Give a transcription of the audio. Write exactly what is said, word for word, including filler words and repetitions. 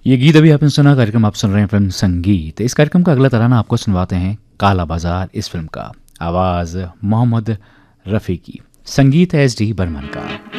ये गीत अभी आपने सुना। कार्यक्रम आप सुन रहे हैं फिल्म संगीत। इस कार्यक्रम का अगला तराना आपको सुनवाते हैं काला बाजार इस फिल्म का। आवाज़ मोहम्मद रफ़ी की, संगीत है एस डी बर्मन का।